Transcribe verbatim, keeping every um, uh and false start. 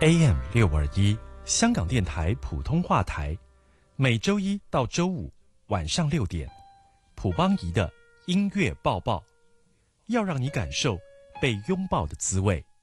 A M 六二一香港电台普通话台，每周一到周五晚上六点，普邦仪的音乐抱抱，要让你感受被拥抱的滋味。